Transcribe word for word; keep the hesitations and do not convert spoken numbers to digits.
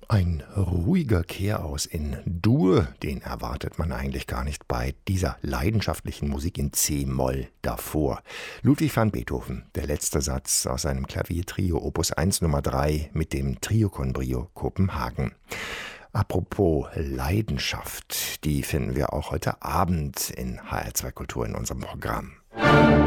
Ein ruhiger Kehraus in Dur, den erwartet man eigentlich gar nicht bei dieser leidenschaftlichen Musik in C-Moll davor. Ludwig van Beethoven, der letzte Satz aus seinem Klaviertrio Opus eins Nummer drei mit dem Trio con Brio Kopenhagen. Apropos Leidenschaft, die finden wir auch heute Abend in H R zwei Kultur in unserem Programm.